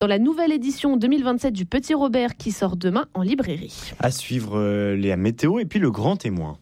dans la nouvelle édition 2027 du Petit Robert qui sort demain en librairie. À suivre les météos et puis le grand témoin.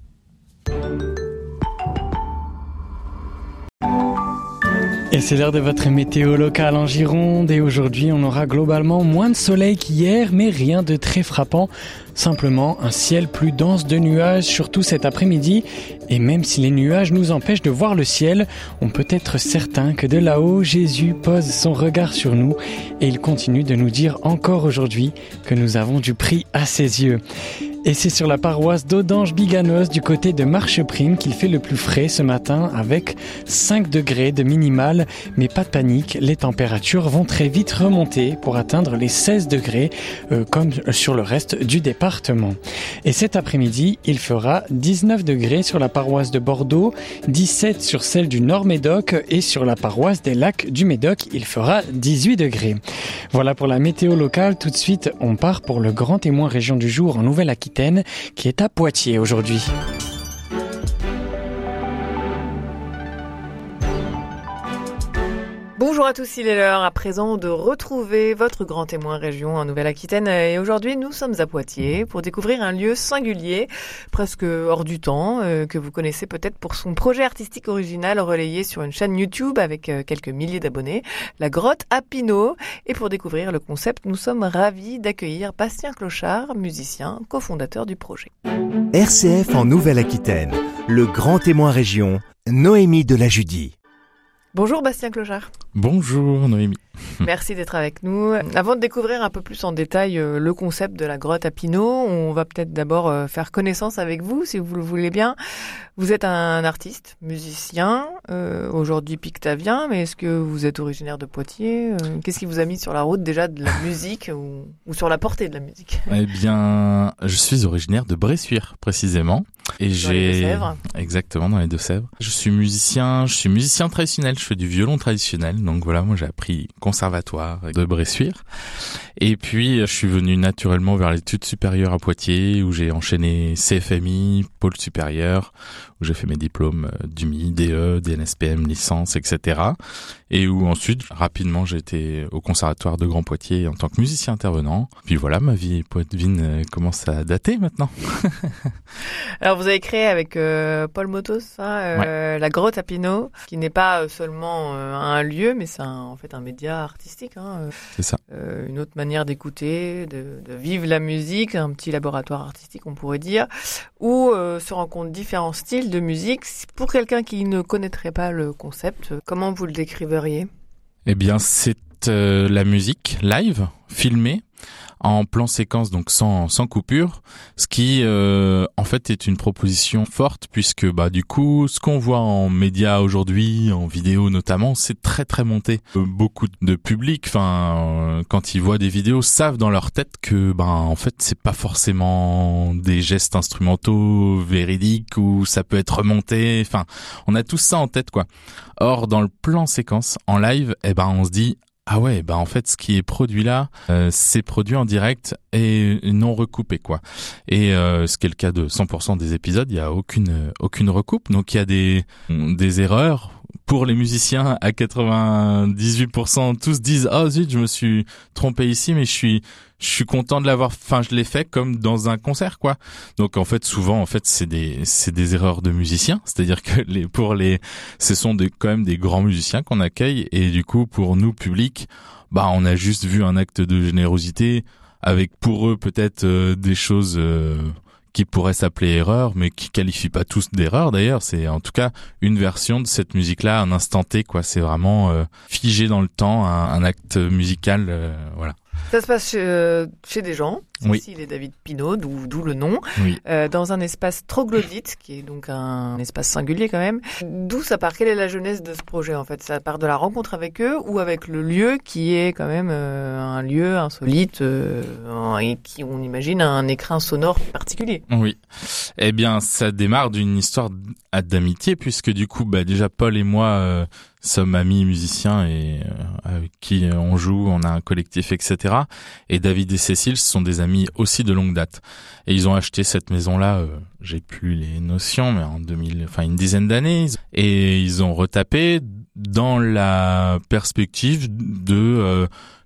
Et c'est l'heure de votre météo locale en Gironde et aujourd'hui on aura globalement moins de soleil qu'hier mais rien de très frappant. Simplement un ciel plus dense de nuages, surtout cet après-midi. Et même si les nuages nous empêchent de voir le ciel, on peut être certain que de là-haut, Jésus pose son regard sur nous et il continue de nous dire encore aujourd'hui que nous avons du prix à ses yeux. Et c'est sur la paroisse d'Audange-Biganos du côté de Marcheprime qu'il fait le plus frais ce matin avec 5 degrés de minimal. Mais pas de panique, les températures vont très vite remonter pour atteindre les 16 degrés comme sur le reste du département. Et cet après-midi, il fera 19 degrés sur la paroisse de Bordeaux, 17 sur celle du Nord-Médoc et sur la paroisse des Lacs du Médoc, il fera 18 degrés. Voilà pour la météo locale. Tout de suite, on part pour le grand témoin région du jour en Nouvelle-Aquitaine qui est à Poitiers aujourd'hui. Bonjour à tous, il est l'heure à présent de retrouver votre grand témoin région en Nouvelle-Aquitaine. Et aujourd'hui, nous sommes à Poitiers pour découvrir un lieu singulier, presque hors du temps, que vous connaissez peut-être pour son projet artistique original relayé sur une chaîne YouTube avec quelques milliers d'abonnés, la Grotte à Pinaud. Et pour découvrir le concept, nous sommes ravis d'accueillir Bastien Clochard, musicien, cofondateur du projet. RCF en Nouvelle-Aquitaine, le grand témoin région, Noémie de la Judie. Bonjour Bastien Clochard. Bonjour Noémie. Merci d'être avec nous. Avant de découvrir un peu plus en détail le concept de la grotte à Pinaud, on va peut-être d'abord faire connaissance avec vous, si vous le voulez bien. Vous êtes un artiste, musicien, aujourd'hui pictavien, mais est-ce que vous êtes originaire de Poitiers ? Qu'est-ce qui vous a mis sur la route déjà de la musique ou sur la portée de la musique ? Eh bien, je suis originaire de Bressuire précisément. Et dans les Deux-Sèvres. Exactement, dans les Deux-Sèvres. Je suis musicien traditionnel, je fais du violon traditionnel. Donc voilà, moi j'ai appris conservatoire de Bressuire. Et puis je suis venu naturellement vers l'étude supérieure à Poitiers où j'ai enchaîné CFMI, pôle supérieur, où j'ai fait mes diplômes d'UMI, DE, DNSPM, licence, etc. Et où ensuite, rapidement, j'ai été au conservatoire de Grand Poitiers en tant que musicien intervenant. Puis voilà, ma vie poitevine commence à dater maintenant. Alors vous avez créé avec Paul Motos la Grotte à Pinaud, qui n'est pas seulement un lieu, mais c'est en fait un média artistique. C'est ça. Une autre manière d'écouter, de vivre la musique, un petit laboratoire artistique, on pourrait dire, où se rencontrent différents styles de musique. Pour quelqu'un qui ne connaîtrait pas le concept, comment vous le décriveriez ? Eh bien, c'est la musique live, filmée, en plan séquence, donc sans coupure, ce qui en fait est une proposition forte puisque du coup ce qu'on voit en médias aujourd'hui, en vidéo notamment, c'est très très monté. Beaucoup de public, quand ils voient des vidéos, savent dans leur tête que en fait c'est pas forcément des gestes instrumentaux véridiques ou ça peut être remonté. On a tout ça en tête quoi. Or dans le plan séquence en live, on se dit ah ouais, en fait, ce qui est produit là, c'est produit en direct et non recoupé, quoi. Et ce qui est le cas de 100% des épisodes, il y a aucune recoupe. Donc il y a des erreurs. Pour les musiciens, à 98%, tous disent "Oh zut, je me suis trompé ici, mais je suis content de l'avoir, je l'ai fait comme dans un concert, quoi." Donc en fait, souvent, c'est des erreurs de musiciens, c'est-à-dire que ce sont quand même des grands musiciens qu'on accueille et du coup, pour nous public, on a juste vu un acte de générosité avec pour eux peut-être des choses qui pourrait s'appeler erreur, mais qui qualifie pas tous d'erreur d'ailleurs. C'est en tout cas une version de cette musique-là, un instant T, quoi. C'est vraiment figé dans le temps, un acte musical, voilà. Ça se passe chez des gens. Oui. Ici, il est David Pinaud, d'où le nom. Oui. Dans un espace troglodyte, qui est donc un espace singulier quand même. D'où ça part ? Quelle est la jeunesse de ce projet en fait ? Ça part de la rencontre avec eux ou avec le lieu qui est quand même un lieu insolite et qui, on imagine, a un écrin sonore particulier. Oui. Eh bien, ça démarre d'une histoire d'amitié puisque du coup, déjà Paul et moi sommes amis musiciens et avec qui on joue, on a un collectif, etc. Et David et Cécile sont des amis aussi de longue date. Et ils ont acheté cette maison-là, j'ai plus les notions, mais en une dizaine d'années. Et ils ont retapé dans la perspective de